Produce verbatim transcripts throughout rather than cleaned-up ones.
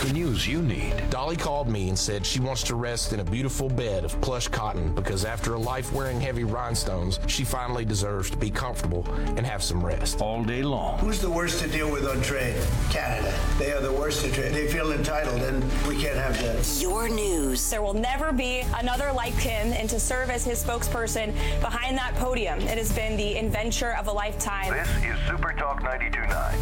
the news you need. Dolly called me and said she wants to rest in a beautiful bed of plush cotton because after a life wearing heavy rhinestones, she finally deserves to be comfortable and have some rest. All day long. Who's the worst to deal with on trade? Canada. They are the worst to trade. They feel entitled, and we can't have that. Your news. There will never be another like him, and to serve as his spokesperson behind that podium, it has been the adventure of a lifetime. This is Super Talk ninety-two point nine.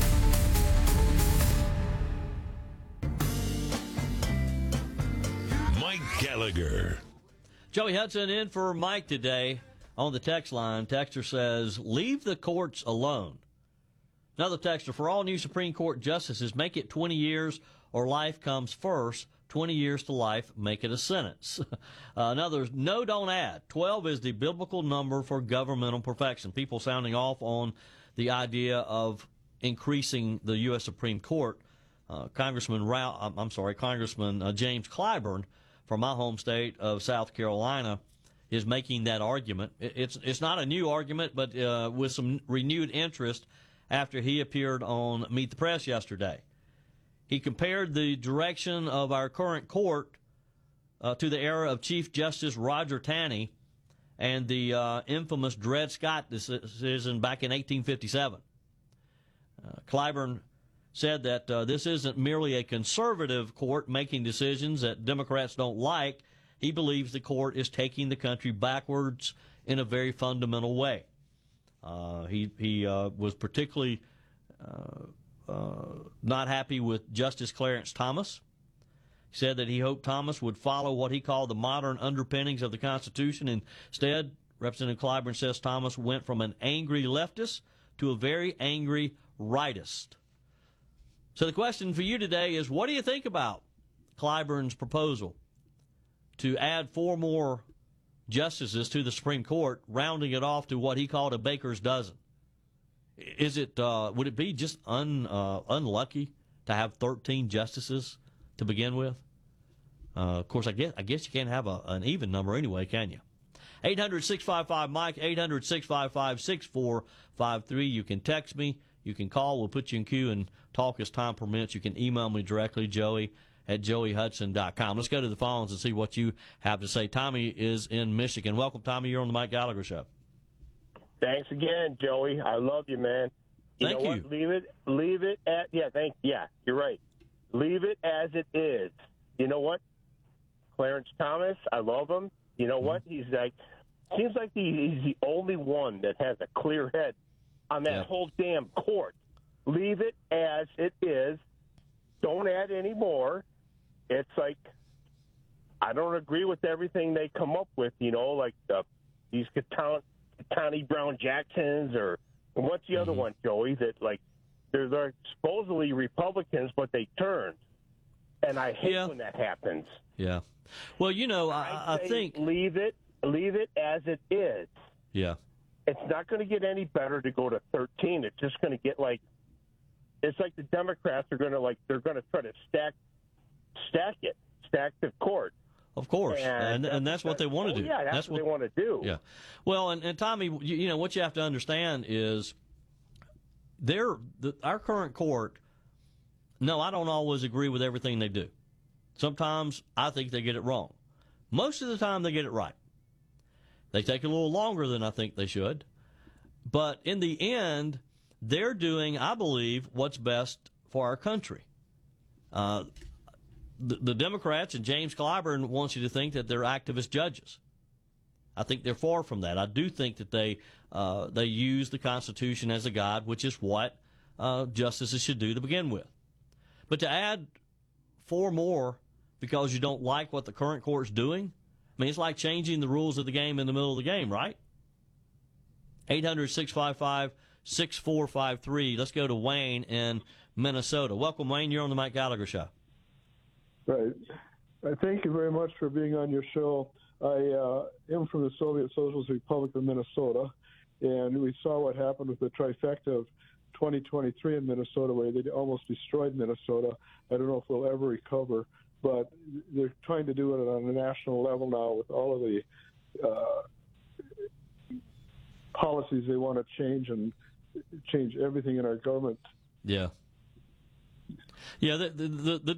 Mike Gallagher. Joey Hudson in for Mike today on the text line. Texter says, leave the courts alone. Another texter, for all new Supreme Court justices, make it twenty years or life comes first. twenty years to life, make it a sentence. uh, another, no, don't add. twelve is the biblical number for governmental perfection. People sounding off on the idea of increasing the U S Supreme Court. Uh, Congressman Rao, I'm sorry, Congressman uh, James Clyburn from my home state of South Carolina is making that argument. It's it's not a new argument, but uh, with some renewed interest after he appeared on Meet the Press yesterday. He compared the direction of our current court uh, to the era of Chief Justice Roger Taney and the uh, infamous Dred Scott decision back in eighteen fifty-seven. Uh, Clyburn said that uh, this isn't merely a conservative court making decisions that Democrats don't like. He believes the court is taking the country backwards in a very fundamental way. Uh, he he uh, was particularly uh, uh, not happy with Justice Clarence Thomas. He said that he hoped Thomas would follow what he called the modern underpinnings of the Constitution. Instead, Representative Clyburn says Thomas went from an angry leftist to a very angry rightist. So the question for you today is, what do you think about Clyburn's proposal to add four more justices to the Supreme Court, rounding it off to what he called a baker's dozen? Is it uh, would it be just un, uh, unlucky to have thirteen justices to begin with? Uh, of course, I guess I guess you can't have a, an even number anyway, can you? eight hundred, six five five, Mike, eight hundred, six five five, six four five three. You can text me. You can call. We'll put you in queue and talk as time permits. You can email me directly, Joey at joey hudson dot com. Let's go to the phones and see what you have to say. Tommy is in Michigan. Welcome, Tommy. You're on the Mike Gallagher Show. Thanks again, Joey. I love you, man. You thank know you. What? Leave it. Leave it at yeah. Thank yeah. You're right. Leave it as it is. You know what? Clarence Thomas. I love him. You know mm-hmm. what? He's like. Seems like he, he's the only one that has a clear head on that yeah. whole damn court. Leave it as it is. Don't add any more. It's like, I don't agree with everything they come up with, you know, like the, these Ketanji Brown Jacksons or what's the mm-hmm. other one, Joey, that like they're, they're supposedly Republicans, but they turned. And I hate yeah. when that happens. Yeah. Well, you know, I, I, I think. Leave it. Leave it as it is. Yeah. It's not going to get any better to go to thirteen. It's just going to get like, it's like the Democrats are going to like, they're going to try to stack, stack it, stack the court. Of course. And, and, that's, and that's what they want to oh, do. Yeah, that's, that's what, what they want to do. Yeah. Well, and, and Tommy, you, you know, what you have to understand is they're, the, our current court, no, I don't always agree with everything they do. Sometimes I think they get it wrong. Most of the time they get it right. They take a little longer than I think they should. But in the end, they're doing, I believe, what's best for our country. Uh, the, the Democrats and James Clyburn wants you to think that they're activist judges. I think they're far from that. I do think that they uh, they use the Constitution as a guide, which is what uh, justices should do to begin with. But to add four more because you don't like what the current court's doing, I mean, it's like changing the rules of the game in the middle of the game, right? eight hundred, six five five, six four five three. Let's go to Wayne in Minnesota. Welcome, Wayne. You're on the Mike Gallagher Show. Right. I thank you very much for being on your show. I uh, am from the Soviet Socialist Republic of Minnesota, and we saw what happened with the trifecta of twenty twenty-three in Minnesota, where they almost destroyed Minnesota. I don't know if we'll ever recover. But they're trying to do it on a national level now with all of the uh, policies they want to change and change everything in our government. Yeah. Yeah, the, the, the